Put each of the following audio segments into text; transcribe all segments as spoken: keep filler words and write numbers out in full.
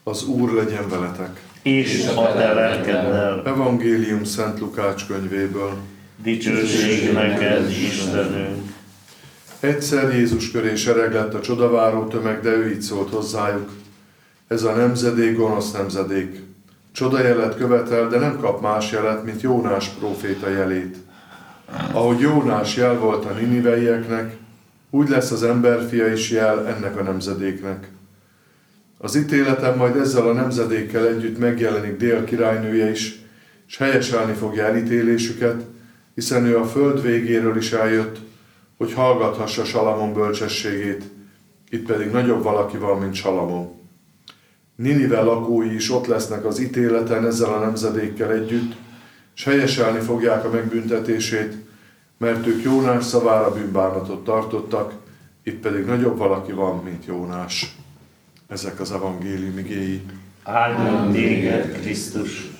Az Úr legyen veletek. És a te lelkeddel. Evangélium Szent Lukács könyvéből. Dicsőség neked, Istenünk. Egyszer Jézus köré sereglett a csodaváró tömeg, de ő így szólt hozzájuk. Ez a nemzedék gonosz nemzedék. Csodajelet követel, de nem kap más jelet, mint Jónás próféta jelét. Ahogy Jónás jel volt a niniveieknek, úgy lesz az emberfia is jel ennek a nemzedéknek. Az ítéletem majd ezzel a nemzedékkel együtt megjelenik Dél királynője is, és helyeselni fogja elítélésüket, hiszen ő a föld végéről is eljött, hogy hallgathassa Salamon bölcsességét, itt pedig nagyobb valaki van, mint Salamon. Ninive lakói is ott lesznek az ítéleten ezzel a nemzedékkel együtt, és helyeselni fogják a megbüntetését, mert ők Jónás szavára bűnbánatot tartottak, itt pedig nagyobb valaki van, mint Jónás. Ezek az evangélium igéi. Áldjon téged, Krisztus!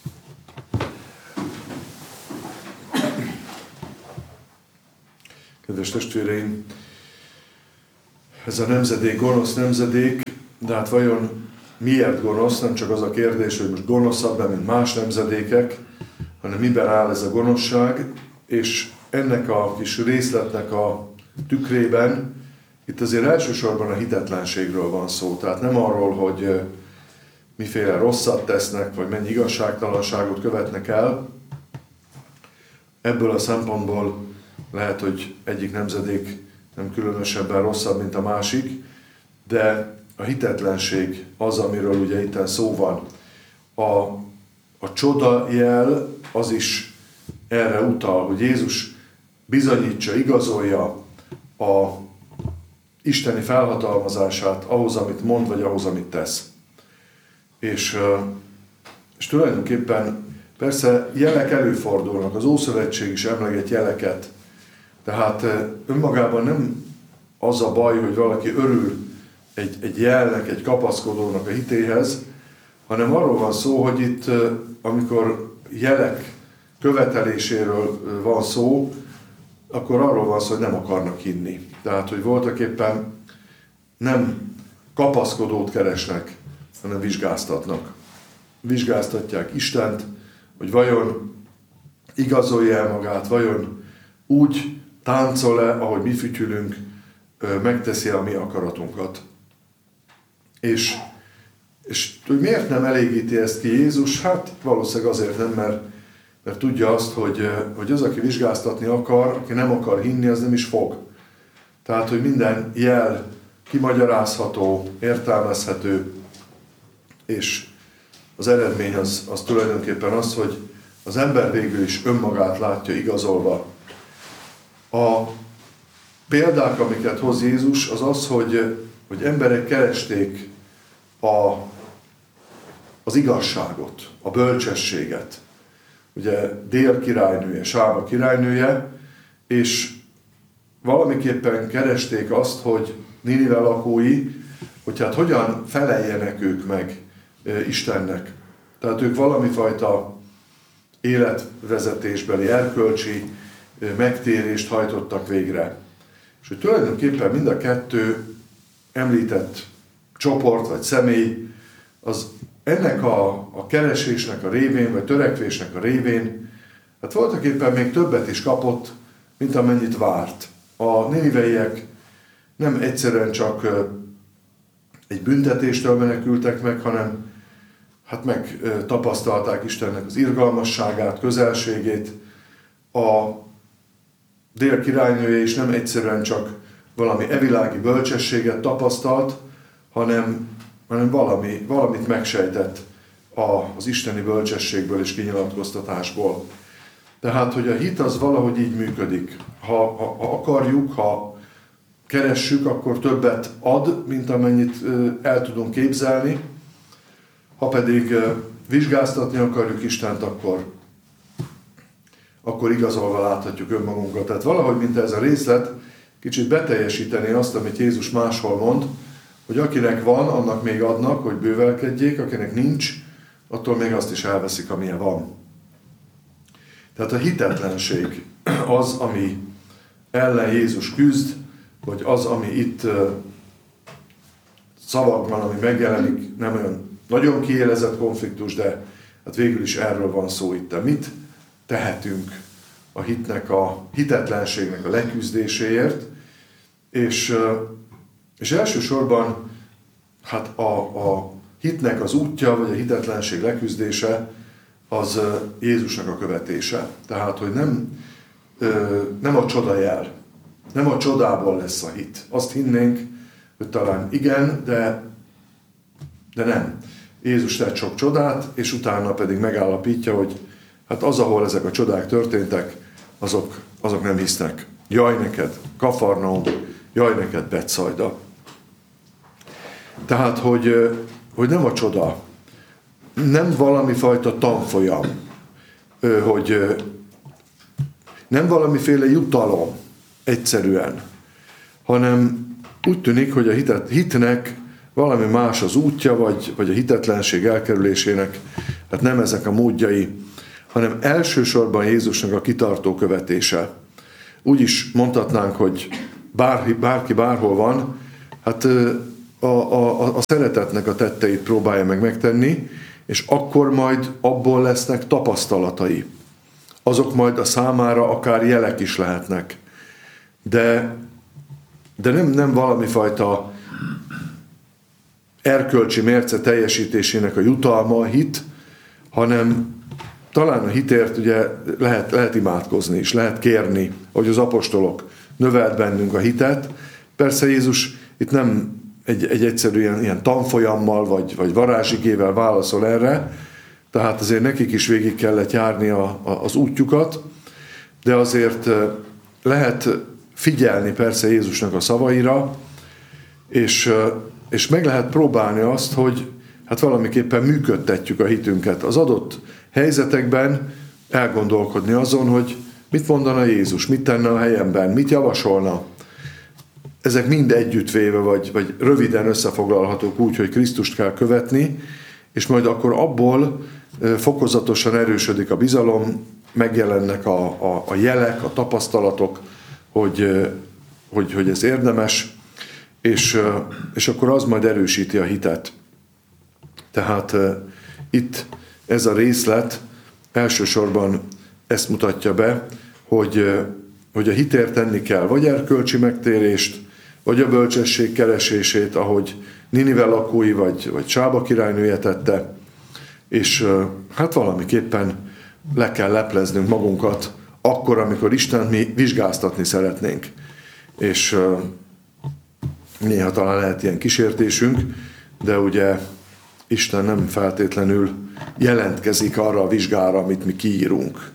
Kedves testvéreim, ez a nemzedék gonosz nemzedék, de hát vajon miért gonosz? Nem csak az a kérdés, hogy most gonoszabb, mint más nemzedékek, hanem miben áll ez a gonoszság, és ennek a kis részletnek a tükrében itt azért elsősorban a hitetlenségről van szó. Tehát nem arról, hogy miféle rosszat tesznek, vagy mennyi igazságtalanságot követnek el. Ebből a szempontból lehet, hogy egyik nemzedék nem különösebben rosszabb, mint a másik, de a hitetlenség az, amiről ugye itten szó van. A, a csoda jel az is erre utal, hogy Jézus bizonyítsa, igazolja a isteni felhatalmazását ahhoz, amit mond, vagy ahhoz, amit tesz. És, és tulajdonképpen persze jelek előfordulnak, az Ószövetség is emleget jeleket, tehát önmagában nem az a baj, hogy valaki örül egy, egy jelnek, egy kapaszkodónak a hitéhez, hanem arról van szó, hogy itt, amikor jelek követeléséről van szó, akkor arról van szó, hogy nem akarnak hinni. Tehát, hogy voltaképpen nem kapaszkodót keresnek, hanem vizsgáztatnak. Vizsgáztatják Istent, hogy vajon igazolja el magát, vajon úgy táncol-e, ahogy mi fütyülünk, megteszi a mi akaratunkat. És, és hogy miért nem elégíti ezt ki Jézus? Hát valószínűleg azért nem, mert, mert tudja azt, hogy, hogy az, aki vizsgáztatni akar, aki nem akar hinni, az nem is fog. Tehát, hogy minden jel kimagyarázható, értelmezhető, és az eredmény az, az tulajdonképpen az, hogy az ember végül is önmagát látja igazolva. A példák, amiket hoz Jézus, az az, hogy, hogy emberek keresték a, az igazságot, a bölcsességet. Ugye Dél királynője, Sába királynője, és valamiképpen keresték azt, hogy Ninive lakói, hogy hát hogyan feleljenek ők meg Istennek. Tehát ők valami fajta életvezetésbeli, erkölcsi megtérést hajtottak végre. És hogy tulajdonképpen mind a kettő említett csoport vagy személy, az ennek a, a keresésnek a révén, vagy törekvésnek a révén, hát voltaképpen még többet is kapott, mint amennyit várt. A niniveiek nem egyszerűen csak egy büntetéstől menekültek meg, hanem hát megtapasztalták Istennek az irgalmasságát, közelségét. A Dél királynője is nem egyszerűen csak valami evilági bölcsességet tapasztalt, hanem, hanem valami, valamit megsejtett az isteni bölcsességből és kinyilatkoztatásból. Tehát, hogy a hit az valahogy így működik. Ha, ha, ha akarjuk, ha keressük, akkor többet ad, mint amennyit el tudunk képzelni. Ha pedig vizsgáztatni akarjuk Istent, akkor, akkor igazolva láthatjuk önmagunkat. Tehát valahogy, mint ez a részlet, kicsit beteljesíteni azt, amit Jézus máshol mond, hogy akinek van, annak még adnak, hogy bővelkedjék, akinek nincs, attól még azt is elveszik, amilyen van. Tehát a hitetlenség az, ami ellen Jézus küzd, vagy az, ami itt szavakban, ami megjelenik, nem olyan nagyon kiélezett konfliktus, de hát végül is erről van szó itt. Mit tehetünk a hitnek, a hitetlenségnek a leküzdéséért, és, és elsősorban hát a, a hitnek az útja, vagy a hitetlenség leküzdése az Jézusnak a követése. Tehát, hogy nem, nem a csodajel, nem a csodából lesz a hit. Azt hinnénk, hogy talán igen, de, de nem. Jézus tett sok csodát, és utána pedig megállapítja, hogy hát az, ahol ezek a csodák történtek, azok, azok nem hisznek. Jaj neked, Kafarnaum, jaj neked, Betszajda. Tehát, hogy, hogy nem a csoda, nem valami fajta tanfolyam, hogy nem valamiféle jutalom egyszerűen, hanem úgy tűnik, hogy a hitet, hitnek valami más az útja, vagy, vagy a hitetlenség elkerülésének, hát nem ezek a módjai, hanem elsősorban Jézusnak a kitartó követése. Úgy is mondhatnánk, hogy bárki, bárki bárhol van, hát a, a, a szeretetnek a tetteit próbálja meg megtenni, és akkor majd abból lesznek tapasztalatai. Azok majd a számára akár jelek is lehetnek. De, de nem, nem valami fajta erkölcsi mérce teljesítésének a jutalma, a hit, hanem talán a hitért ugye lehet, lehet imádkozni is, lehet kérni, hogy az apostolok növelt bennünk a hitet. Persze Jézus itt nem egy, egy egyszerű ilyen, ilyen tanfolyammal, vagy, vagy varázsigével válaszol erre, tehát azért nekik is végig kellett járni a, a, az útjukat, de azért lehet figyelni persze Jézusnak a szavaira, és, és meg lehet próbálni azt, hogy hát valamiképpen működtetjük a hitünket. Az adott helyzetekben elgondolkodni azon, hogy mit mondana Jézus, mit tenne a helyemben, mit javasolna. Ezek mind együttvéve, vagy, vagy röviden összefoglalhatók úgy, hogy Krisztust kell követni, és majd akkor abból fokozatosan erősödik a bizalom, megjelennek a, a, a jelek, a tapasztalatok, hogy, hogy, hogy ez érdemes, és, és akkor az majd erősíti a hitet. Tehát uh, itt ez a részlet elsősorban ezt mutatja be, hogy, uh, hogy a hitért tenni kell vagy erkölcsi megtérést, vagy a bölcsesség keresését, ahogy Ninive lakói vagy, vagy Sába királynője tette, és uh, hát valamiképpen le kell lepleznünk magunkat akkor, amikor Istent mi vizsgáztatni szeretnénk. És uh, néha talán lehet ilyen kísértésünk, de ugye Isten nem feltétlenül jelentkezik arra a vizsgára, amit mi kiírunk.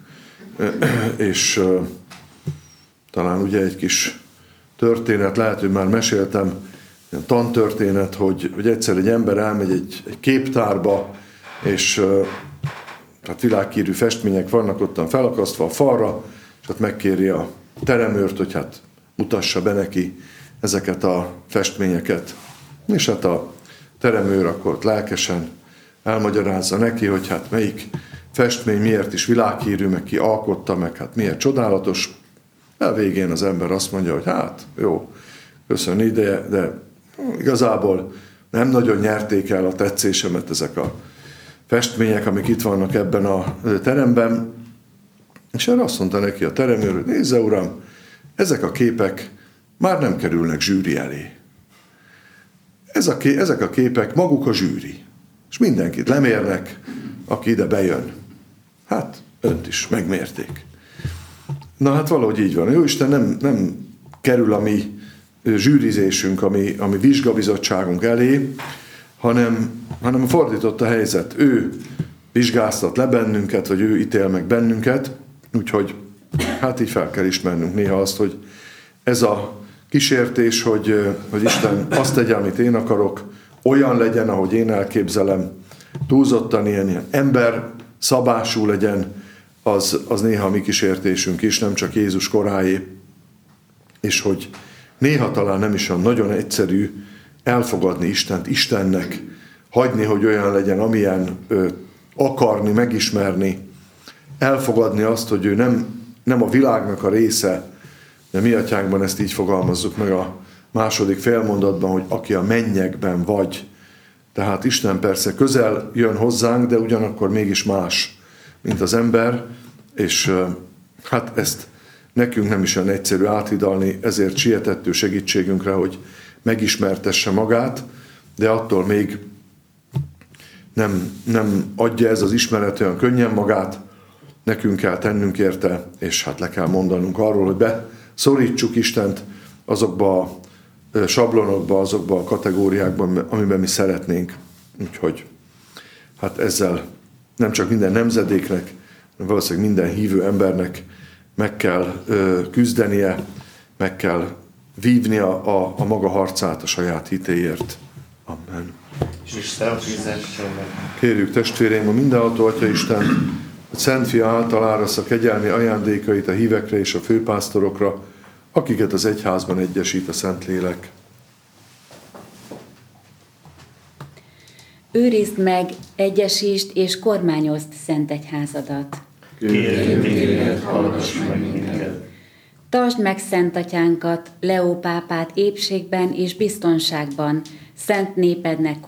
És uh, talán ugye egy kis történet, lehet, hogy már meséltem, ilyen tantörténet, hogy, hogy egyszer egy ember elmegy egy, egy képtárba, és uh, hát világhírű festmények vannak ottan felakasztva a falra, és hát megkéri a teremőrt, hogy hát mutassa be neki ezeket a festményeket. És hát a teremőr akkor lelkesen elmagyarázza neki, hogy hát melyik festmény miért is világhírű, meg ki alkotta, meg hát miért csodálatos. A végén az ember azt mondja, hogy hát jó, köszöni, de, de igazából nem nagyon nyerték el a tetszésemet ezek a festmények, amik itt vannak ebben a teremben. És erre azt mondta neki a teremőr, hogy nézze uram, ezek a képek már nem kerülnek zsűri elé. Ez a ké, ezek a képek maguk a zsűri. És mindenkit lemérnek, aki ide bejön. Hát, önt is megmérték. Na hát valahogy így van. Jóisten nem, nem kerül a mi zsűrizésünk, a mi, a mi vizsgabizottságunk elé, hanem, hanem fordított a helyzet. Ő vizsgáztat le bennünket, vagy ő ítél meg bennünket, úgyhogy hát így fel kell ismernünk néha azt, hogy ez a kísértés, hogy, hogy Isten azt tegye, amit én akarok, olyan legyen, ahogy én elképzelem, túlzottan ilyen, ilyen ember szabású legyen, az, az néha a mi kísértésünk is, nem csak Jézus koráé, és hogy néha talán nem is olyan nagyon egyszerű elfogadni Istent Istennek, hagyni, hogy olyan legyen, amilyen ö, akarni, megismerni, elfogadni azt, hogy ő nem, nem a világnak a része, de mi atyánkban ezt így fogalmazzuk meg a második félmondatban, hogy aki a mennyekben vagy, Tehát Isten persze közel jön hozzánk, de ugyanakkor mégis más, mint az ember, és hát ezt nekünk nem is olyan egyszerű áthidalni, ezért sietett ő segítségünkre, hogy megismertesse magát, de attól még nem, nem adja ez az ismeret olyan könnyen magát, nekünk kell tennünk érte, és hát le kell mondanunk arról, hogy beszorítsuk Istent azokba a sablonokba, azokba a kategóriákban, amiben mi szeretnénk. Úgyhogy hát ezzel nem csak minden nemzedéknek, hanem valószínűleg minden hívő embernek meg kell ö, küzdenie, meg kell vívnia a, a maga harcát a saját hitéért. Amen. És Isten fizesse meg. Kérjük testvéreim, a mindenható Atya Isten, a Szent Fia által árassza kegyelmi ajándékait a hívekre és a főpásztorokra, akiket az egyházban egyesít a Szentlélek. Őrizd meg, egyesítsd és kormányozd szent egyházadat. Kérjük téged, hallgass meg minket. Tartsd meg szent atyánkat, Leó pápát épségben és biztonságban, szent népednek